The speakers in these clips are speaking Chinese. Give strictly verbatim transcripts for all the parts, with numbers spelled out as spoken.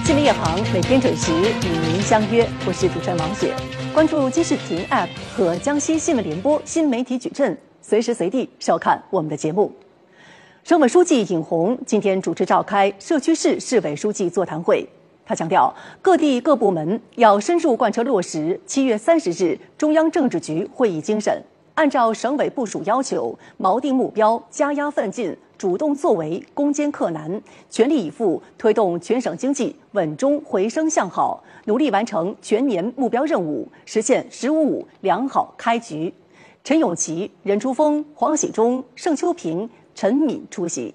新闻夜航每天准时与您相约，我是主持人王雪。关注今视频 App 和江西新闻联播新媒体矩阵，随时随地收看我们的节目。省委书记尹红今天主持召开社区市市委书记座谈会，他强调，各地各部门要深入贯彻落实七月三十日中央政治局会议精神，按照省委部署要求，锚定目标，加压奋进，主动作为，攻坚克难，全力以赴推动全省经济稳中回升向好，努力完成全年目标任务，实现“十五五”良好开局。陈永琪、任珠峰、黄喜忠、盛秋平、陈敏出席。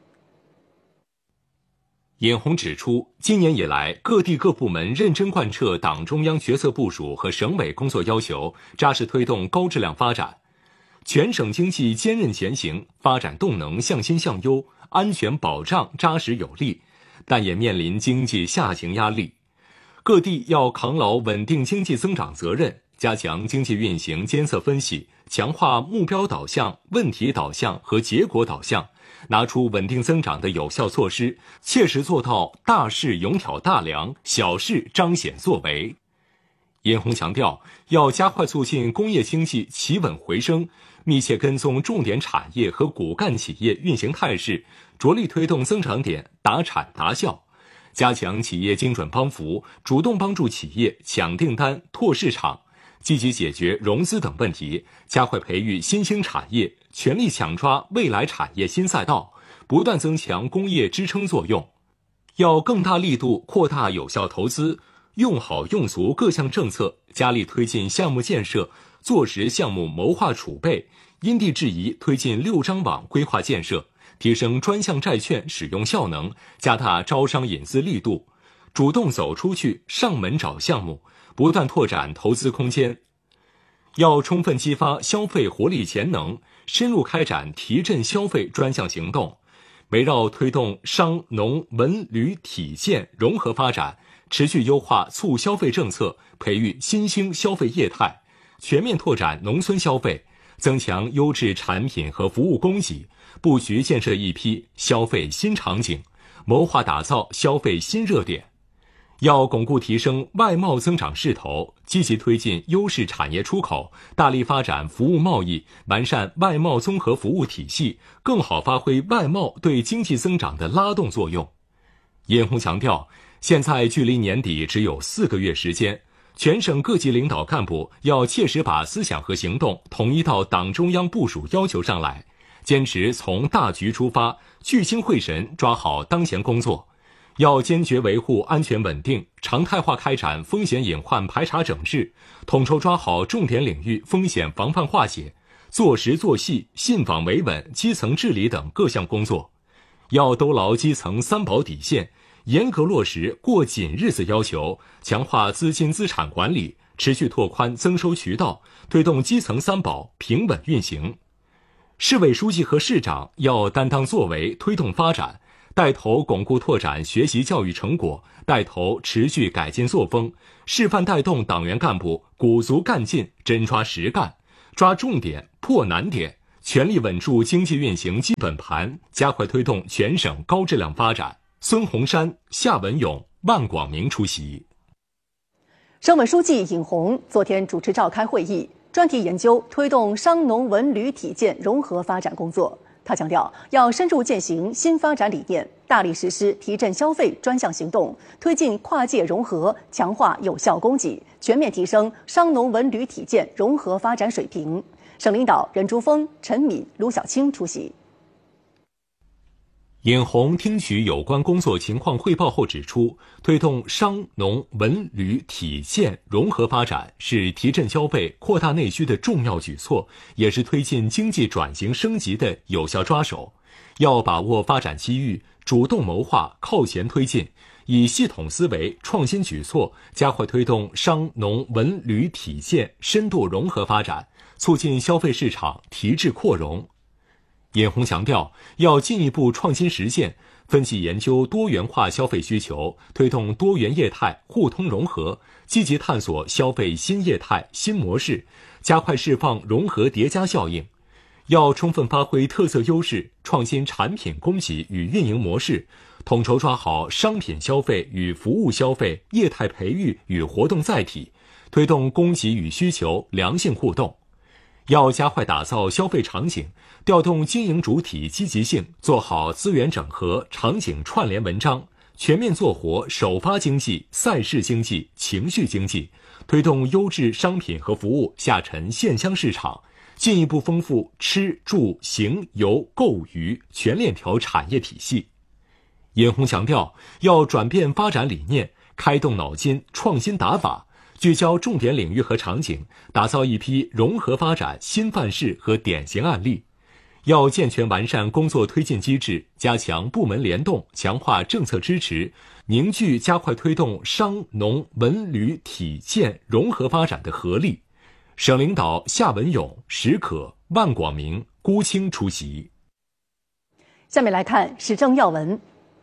尹红指出，今年以来，各地各部门认真贯彻党中央决策部署和省委工作要求，扎实推动高质量发展，全省经济坚韧前行，发展动能向新向优，安全保障扎实有力，但也面临经济下行压力。各地要扛牢稳定经济增长责任，加强经济运行监测分析，强化目标导向、问题导向和结果导向，拿出稳定增长的有效措施，切实做到大事勇挑大梁，小事彰显作为。尹红强调，要加快促进工业经济企稳回升，密切跟踪重点产业和骨干企业运行态势，着力推动增长点达产达效，加强企业精准帮扶，主动帮助企业抢订单、拓市场，积极解决融资等问题，加快培育新兴产业，全力抢抓未来产业新赛道，不断增强工业支撑作用。要更大力度扩大有效投资，用好用足各项政策，加力推进项目建设，坐实项目谋划储备，因地制宜推进六张网规划建设，提升专项债券使用效能，加大招商引资力度，主动走出去，上门找项目，不断拓展投资空间。要充分激发消费活力潜能，深入开展提振消费专项行动，围绕推动商农文旅体建融合发展，持续优化促消费政策，培育新兴消费业态，全面拓展农村消费，增强优质产品和服务供给，布局建设一批消费新场景，谋划打造消费新热点。要巩固提升外贸增长势头，积极推进优势产业出口，大力发展服务贸易，完善外贸综合服务体系，更好发挥外贸对经济增长的拉动作用。尹红强调，现在距离年底只有四个月时间，全省各级领导干部要切实把思想和行动统一到党中央部署要求上来，坚持从大局出发，聚精会神抓好当前工作。要坚决维护安全稳定，常态化开展风险隐患排查整治，统筹抓好重点领域风险防范化解，做实做细、信访维稳、基层治理等各项工作。要兜牢基层三保底线，严格落实过紧日子要求，强化资金资产管理，持续拓宽增收渠道，推动基层三保平稳运行。市委书记和市长要担当作为，推动发展，带头巩固拓展学习教育成果，带头持续改进作风，示范带动党员干部鼓足干劲，真抓实干，抓重点，破难点，全力稳住经济运行基本盘，加快推动全省高质量发展。孙洪山、夏文勇、万广明出席。 省委书记尹红昨天主持召开会议，专题研究推动商农文旅体建融合发展工作。他强调，要深入践行新发展理念，大力实施提振消费专项行动，推进跨界融合，强化有效供给，全面提升商农文旅体建融合发展水平。省领导任珠峰、陈敏、卢小青出席。 尹红听取有关工作情况汇报后指出，推动商农文旅体建融合发展是提振消费、扩大内需的重要举措，也是推进经济转型升级的有效抓手。要把握发展机遇，主动谋划，靠前推进，以系统思维、创新举措，加快推动商农文旅体建深度融合发展，促进消费市场提质扩容。尹红强调，要进一步创新实践，分析研究多元化消费需求，推动多元业态互通融合，积极探索消费新业态新模式，加快释放融合叠加效应。 要充分发挥特色优势，创新产品供给与运营模式，统筹抓好商品消费与服务消费、业态培育与活动载体，推动供给与需求良性互动。要加快打造消费场景，调动经营主体积极性，做好资源整合、场景串联文章，全面做活首发经济、赛事经济、情绪经济，推动优质商品和服务下沉线乡市场，进一步丰富吃住行游购娱全链条产业体系。尹红强调，要转变发展理念，开动脑筋，创新打法，聚焦重点领域和场景，打造一批融合发展新范式和典型案例。要健全完善工作推进机制，加强部门联动，强化政策支持，凝聚加快推动商农文旅体建融合发展的合力。省领导夏文勇、石可、万广明、辜清出席。 下面来看时政要闻。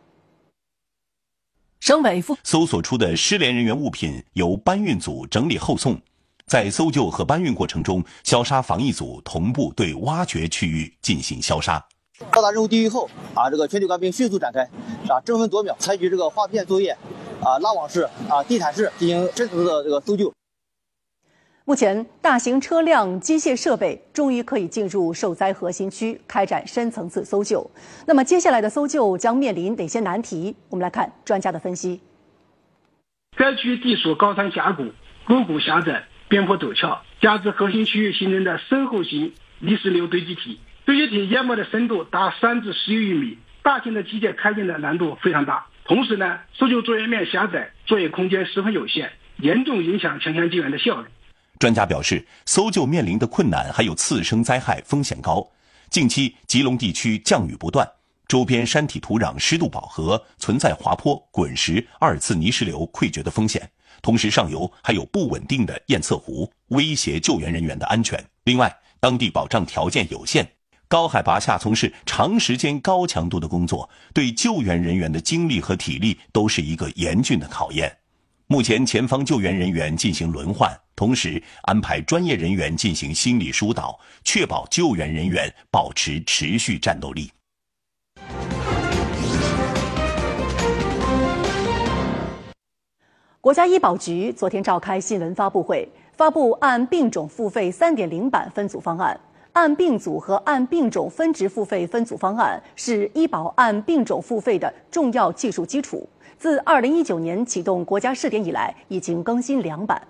省委副搜索出的失联人员物品由搬运组整理后送，在搜救和搬运过程中，消杀防疫组同步对挖掘区域进行消杀。 到达任务地域后，啊，这个全体官兵迅速展开，啊，争分夺秒采取这个划片作业，啊，拉网式、啊地毯式进行深层次的这个搜救。 目前，大型车辆、机械设备终于可以进入受灾核心区开展深层次搜救。那么，接下来的搜救将面临哪些难题？我们来看专家的分析。 该区地处高山峡谷，沟谷狭窄，边坡陡峭，加之核心区域形成的深厚型泥石流堆积体，堆积体淹没的深度达三至十余米，大型的机械开进的难度非常大。同时呢，搜救作业面狭窄，作业空间十分有限，严重影响抢险救援的效率。 专家表示，搜救面临的困难还有次生灾害风险高。近期吉隆地区降雨不断，周边山体土壤湿度饱和，存在滑坡、滚石、二次泥石流溃决的风险。同时，上游还有不稳定的堰塞湖，威胁救援人员的安全。另外，当地保障条件有限，高海拔下从事长时间高强度的工作，对救援人员的精力和体力都是一个严峻的考验。目前，前方救援人员进行轮换，同时安排专业人员进行心理疏导，确保救援人员保持持续战斗力。 国家医保局昨天召开新闻发布会，发布按病种付费 三点零 版分组方案。按病组和按病种分值付费分组方案是医保按病种付费的重要技术基础。自二零一九年启动国家试点以来，已经更新两版。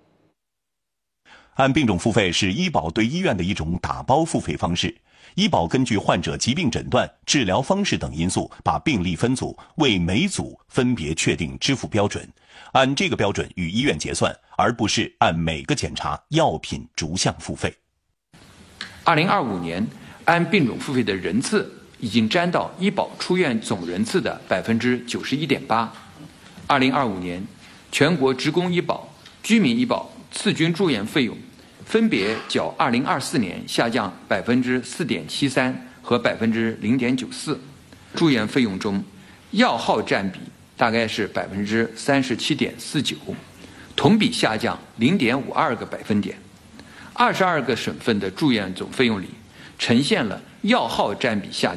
按病种付费是医保对医院的一种打包付费方式。医保根据患者疾病诊断、治疗方式等因素，把病例分组，为每组分别确定支付标准，按这个标准与医院结算，而不是按每个检查药品逐项付费。 二零二五年，按病种付费的人次已经占到医保出院总人次的百分之九十一点八。二零二五年，全国职工医保、居民医保次均住院费用分别较二零二四年下降百分之四点七三和百分之零点九四。住院费用中，药号占比大概是百分之三十七点四九，同比下降零点五二个百分点。二十二个省份的住院总费用里，呈现了药号占比下降。